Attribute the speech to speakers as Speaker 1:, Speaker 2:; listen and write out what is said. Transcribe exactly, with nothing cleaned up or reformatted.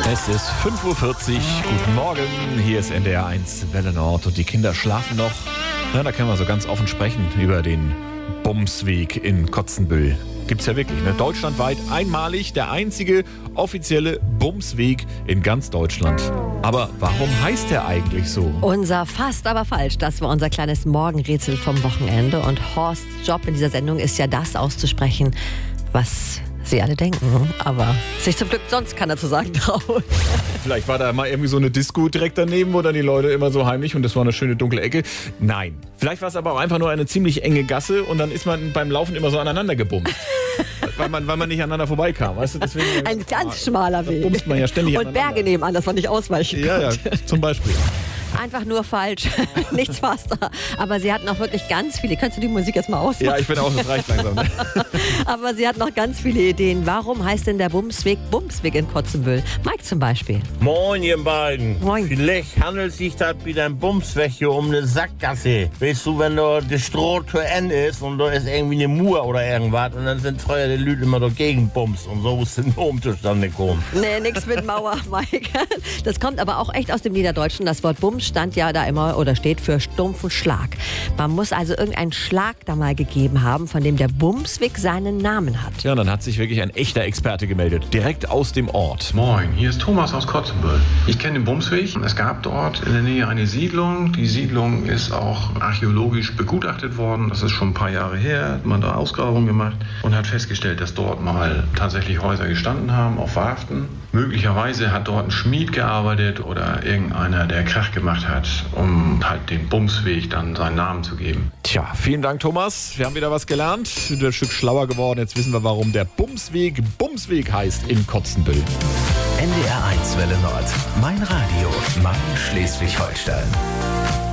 Speaker 1: Es ist fünf Uhr vierzig. Guten Morgen. Hier ist N D R eins Welle Nord und die Kinder schlafen noch. Na, da können wir so ganz offen sprechen über den Bumsweg in Kotzenbüll. Gibt's ja wirklich, ne? Deutschlandweit einmalig der einzige offizielle Bumsweg in ganz Deutschland. Aber warum heißt der eigentlich so?
Speaker 2: Unser Fast, aber falsch. Das war unser kleines Morgenrätsel vom Wochenende. Und Horsts Job in dieser Sendung ist ja das auszusprechen, was Sie alle denken, aber sich zum Glück sonst keiner zu sagen traut.
Speaker 1: Vielleicht war da mal irgendwie so eine Disco direkt daneben, wo dann die Leute immer so heimlich und das war eine schöne dunkle Ecke. Nein. Vielleicht war es aber auch einfach nur eine ziemlich enge Gasse und dann ist man beim Laufen immer so aneinander gebumst. weil, man, weil man nicht aneinander vorbeikam. Weißt du, deswegen,
Speaker 2: Ein ganz schmaler Weg.
Speaker 1: Bumst man ja ständig
Speaker 2: und Berge nebenan, dass man nicht ausweichen
Speaker 1: ja,
Speaker 2: konnte.
Speaker 1: Ja, zum Beispiel.
Speaker 2: Einfach nur falsch. Nichts faster. Aber sie hatten auch wirklich ganz viele. Könntest du die Musik jetzt mal ausmachen?
Speaker 1: Ja, ich bin auch, das reicht langsam. Ne?
Speaker 2: Aber sie hat noch ganz viele Ideen. Warum heißt denn der Bumsweg Bumsweg in Kotzenbüll? Mike zum Beispiel.
Speaker 3: Moin, ihr beiden.
Speaker 2: Moin.
Speaker 3: Vielleicht handelt es sich da bei einem Bumsweg hier um eine Sackgasse. Weißt du, wenn da das Stroh zu Ende ist und da ist irgendwie eine Mauer oder irgendwas und dann sind früher die Leute immer dagegen bumst und so ist ein Dom zustande gekommen.
Speaker 2: Nee, nix mit Mauer, Mike. Das kommt aber auch echt aus dem Niederdeutschen. Das Wort Bums stand ja da immer oder steht für stumpfen Schlag. Man muss also irgendeinen Schlag da mal gegeben haben, von dem der Bumsweg seinen Namen hat.
Speaker 1: Ja, dann hat sich wirklich ein echter Experte gemeldet. Direkt aus dem Ort.
Speaker 4: Moin, hier ist Thomas aus Kotzenbüll. Ich kenne den Bumsweg. Es gab dort in der Nähe eine Siedlung. Die Siedlung ist auch archäologisch begutachtet worden. Das ist schon ein paar Jahre her. Hat man da Ausgrabungen gemacht und hat festgestellt, dass dort mal tatsächlich Häuser gestanden haben auf Warften. Möglicherweise hat dort ein Schmied gearbeitet oder irgendeiner, der Krach gemacht hat, um halt den Bumsweg dann seinen Namen zu geben.
Speaker 1: Tja, vielen Dank, Thomas. Wir haben wieder was gelernt. Wir sind ein Stück schlauer geworden. Jetzt wissen wir, warum der Bumsweg Bumsweg heißt in Kotzenbüll.
Speaker 5: N D R eins Welle Nord. Mein Radio. Mein Schleswig-Holstein.